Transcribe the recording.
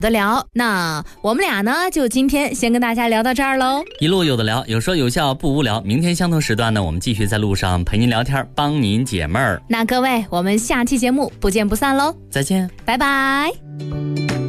的聊，那我们俩呢，就今天先跟大家聊到这儿喽。 一路有的聊，有说有笑不无聊。明天相同时段呢，我们继续在路上陪您聊天，帮您解闷儿。 那各位，我们下期节目不见不散喽！ 再见， 拜拜。